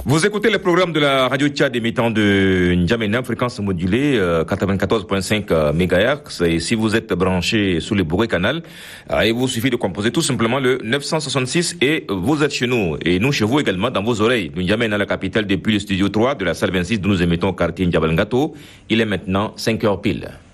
Vous écoutez le programme de la radio Tchad émettant de N'Djamena, fréquence modulée 94.5 MHz. Et si vous êtes branché sous le Bourré Canal, il vous suffit de composer tout simplement le 966 et vous êtes chez nous. Et nous chez vous également dans vos oreilles. N'Djamena, la capitale, depuis le studio 3 de la salle 26 d'où nous émettons au quartier N'Djabalangato. Il est maintenant 5 heures pile.